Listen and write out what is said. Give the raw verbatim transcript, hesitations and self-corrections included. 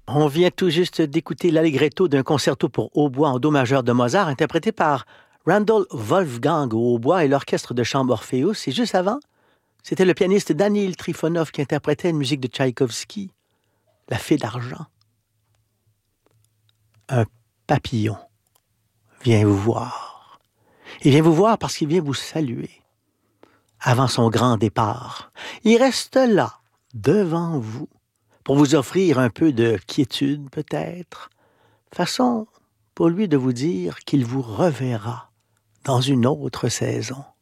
On vient tout juste d'écouter l'allegretto d'un concerto pour hautbois en do majeur de Mozart, interprété par Randall Wolfgang au hautbois et l'orchestre de chambre Orpheus. Et juste avant, c'était le pianiste Danil Trifonov qui interprétait une musique de Tchaïkovski, La Fée d'argent. Un papillon vient vous voir. Il vient vous voir parce qu'il vient vous saluer. Avant son grand départ, il reste là, devant vous, pour vous offrir un peu de quiétude peut-être, façon pour lui de vous dire qu'il vous reverra dans une autre saison.